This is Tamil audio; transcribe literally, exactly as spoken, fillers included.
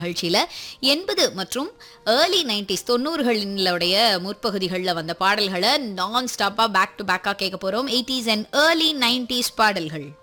நிகழ்ச்சியில எண்பது மற்றும் ஏர்லி நைன்டிஸ் தொண்ணூறுகளினுடைய முற்பகுதிகளில் வந்த பாடல்களை நான் ஸ்டாப்பா பேக் டு பேக்கா கேட்க போறோம். எயிட்டிஸ் அண்ட் ஏர்லி நைன்டிஸ் பாடல்கள்.